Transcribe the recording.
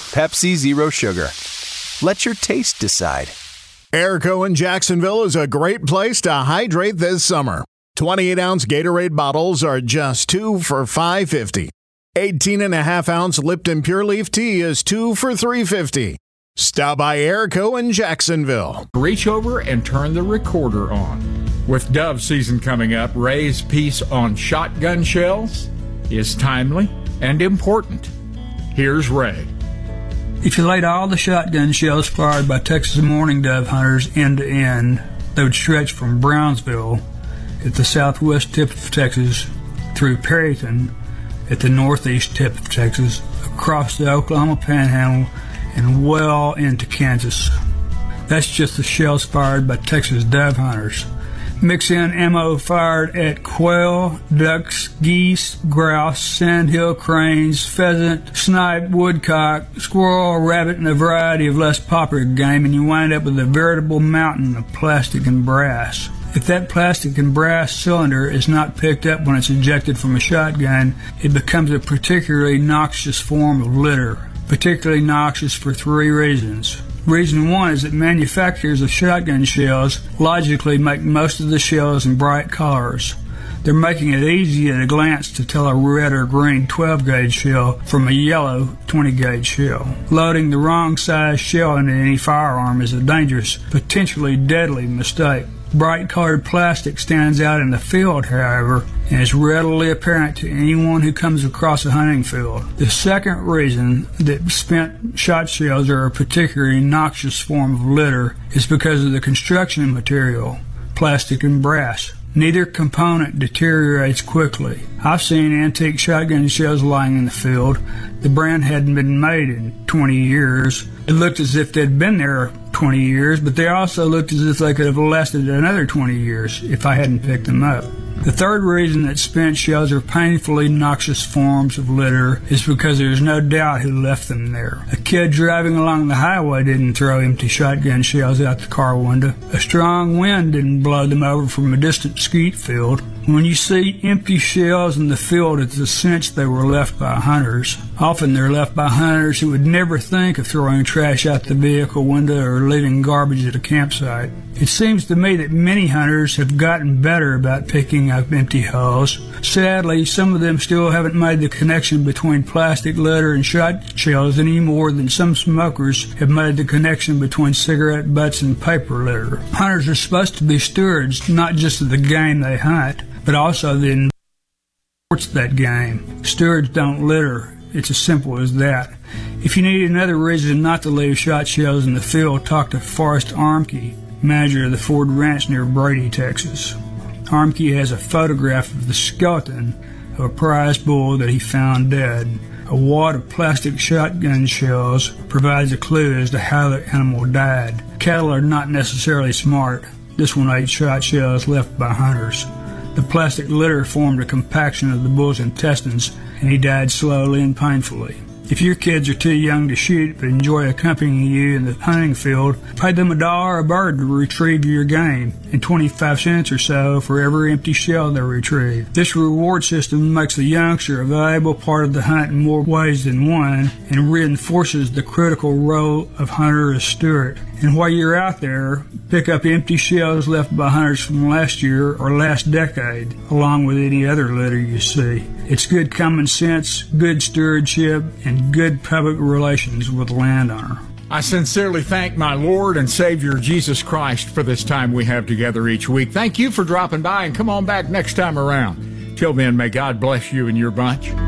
Pepsi Zero Sugar. Let your taste decide. Airco in Jacksonville is a great place to hydrate this summer. 28-ounce Gatorade bottles are just $2 for $5.50. 18.5-ounce Lipton Pure Leaf Tea is $2 for $3.50. Stop by Airco in Jacksonville. Reach over and turn the recorder on. With dove season coming up, Ray's piece on shotgun shells is timely and important. Here's Ray. If you laid all the shotgun shells fired by Texas mourning dove hunters end to end, they would stretch from Brownsville at the southwest tip of Texas through Perryton at the northeast tip of Texas, across the Oklahoma Panhandle, and well into Kansas. That's just the shells fired by Texas dove hunters. Mix in ammo fired at quail, ducks, geese, grouse, sandhill cranes, pheasant, snipe, woodcock, squirrel, rabbit, and a variety of less popular game, and you wind up with a veritable mountain of plastic and brass. If that plastic and brass cylinder is not picked up when it's ejected from a shotgun, it becomes a particularly noxious form of litter. Particularly noxious for three reasons. Reason one is that manufacturers of shotgun shells logically make most of the shells in bright colors. They're making it easy at a glance to tell a red or green 12-gauge shell from a yellow 20-gauge shell. Loading the wrong size shell into any firearm is a dangerous, potentially deadly mistake. Bright-colored plastic stands out in the field, however, and is readily apparent to anyone who comes across a hunting field. The second reason that spent shot shells are a particularly noxious form of litter is because of the construction material, plastic and brass. Neither component deteriorates quickly. I've seen antique shotgun shells lying in the field. The brand hadn't been made in 20 years. It looked as if they'd been there 20 years, but they also looked as if they could have lasted another 20 years if I hadn't picked them up. The third reason that spent shells are painfully noxious forms of litter is because there's no doubt who left them there. A kid driving along the highway didn't throw empty shotgun shells out the car window. A strong wind didn't blow them over from a distant skeet field. When you see empty shells in the field, it's a cinch they were left by hunters. Often they're left by hunters who would never think of throwing trash out the vehicle window or leaving garbage at a campsite. It seems to me that many hunters have gotten better about picking up empty hulls. Sadly, some of them still haven't made the connection between plastic litter and shot shells any more than some smokers have made the connection between cigarette butts and paper litter. Hunters are supposed to be stewards, not just of the game they hunt, but also the environment that game. Stewards don't litter. It's as simple as that. If you need another reason not to leave shot shells in the field, talk to Forrest Armke, manager of the Ford Ranch near Brady, Texas. Armke has a photograph of the skeleton of a prize bull that he found dead. A wad of plastic shotgun shells provides a clue as to how the animal died. Cattle are not necessarily smart. This one ate shot shells left by hunters. The plastic litter formed a compaction of the bull's intestines, and he died slowly and painfully. If your kids are too young to shoot but enjoy accompanying you in the hunting field, pay them $1 a bird to retrieve your game, and 25 cents or so for every empty shell they retrieve. This reward system makes the youngster a valuable part of the hunt in more ways than one, and reinforces the critical role of hunter as steward. And while you're out there, pick up empty shells left by hunters from last year or last decade, along with any other litter you see. It's good common sense, good stewardship, and good public relations with the landowner. I sincerely thank my Lord and Savior Jesus Christ for this time we have together each week. Thank you for dropping by, and come on back next time around. Till then, may God bless you and your bunch.